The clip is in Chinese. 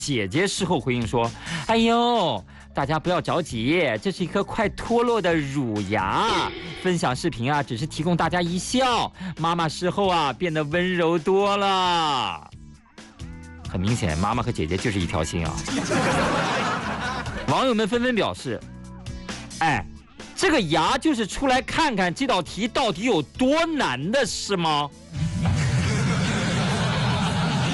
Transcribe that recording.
姐姐事后回应说：“哎呦，大家不要着急，这是一颗快脱落的乳牙。分享视频啊，只是提供大家一笑。妈妈事后啊，变得温柔多了。”很明显，妈妈和姐姐就是一条心啊。网友们纷纷表示：“哎，这个牙就是出来看看这道题到底有多难的是吗？”